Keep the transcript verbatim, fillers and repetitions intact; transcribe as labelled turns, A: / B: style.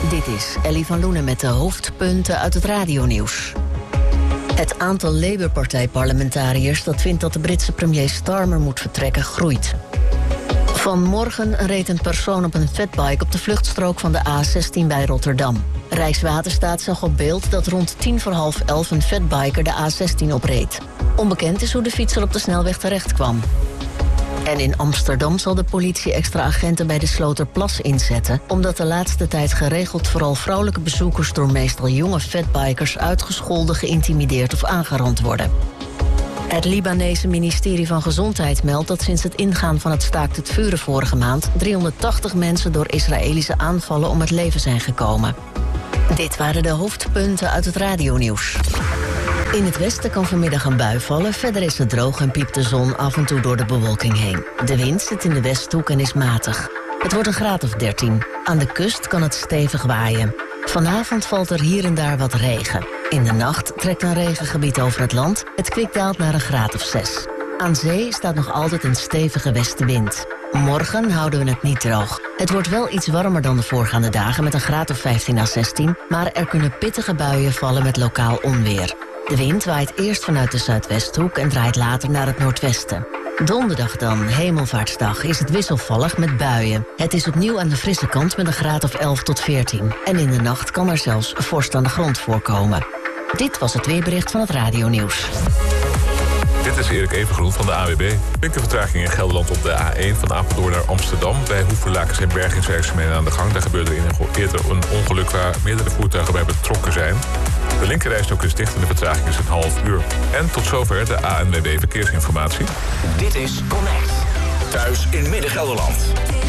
A: Dit is Ellie van Loenen met de hoofdpunten uit het radionieuws. Het aantal Labour-partij-parlementariërs dat vindt dat de Britse premier Starmer moet vertrekken groeit. Vanmorgen reed een persoon op een fatbike op de vluchtstrook van de A zestien bij Rotterdam. Rijkswaterstaat zag op beeld dat rond tien voor half elf een fatbiker de A zestien opreed. Onbekend is hoe de fietser op de snelweg terecht kwam. En in Amsterdam zal de politie extra agenten bij de Sloterplas inzetten, omdat de laatste tijd geregeld vooral vrouwelijke bezoekers door meestal jonge fatbikers uitgescholden, geïntimideerd of aangerand worden. Het Libanese ministerie van Gezondheid meldt dat sinds het ingaan van het staakt het vuren vorige maand driehonderdtachtig mensen door Israëlische aanvallen om het leven zijn gekomen. Dit waren de hoofdpunten uit het radionieuws. In het westen kan vanmiddag een bui vallen. Verder is het droog en piept de zon af en toe door de bewolking heen. De wind zit in de westhoek en is matig. Het wordt een graad of dertien. Aan de kust kan het stevig waaien. Vanavond valt er hier en daar wat regen. In de nacht trekt een regengebied over het land. Het kwik daalt naar een graad of zes. Aan zee staat nog altijd een stevige westenwind. Morgen houden we het niet droog. Het wordt wel iets warmer dan de voorgaande dagen met een graad of vijftien à zestien... maar er kunnen pittige buien vallen met lokaal onweer. De wind waait eerst vanuit de zuidwesthoek en draait later naar het noordwesten. Donderdag dan, Hemelvaartsdag, is het wisselvallig met buien. Het is opnieuw aan de frisse kant met een graad of elf tot veertien. En in de nacht kan er zelfs vorst aan de grond voorkomen. Dit was het weerbericht van het radionieuws.
B: Dit is Erik Evengroen van de A W B. Flinke vertraging in Gelderland op de A één van Apeldoorn naar Amsterdam. Bij Hoevenlaken zijn bergingswerkzaamheden aan de gang. Daar gebeurde eerder een ongeluk waar meerdere voertuigen bij betrokken zijn. De linkerrijstrook is dicht en de vertraging is een half uur. En tot zover de A N W B Verkeersinformatie.
C: Dit is Connect. Thuis in Midden-Gelderland.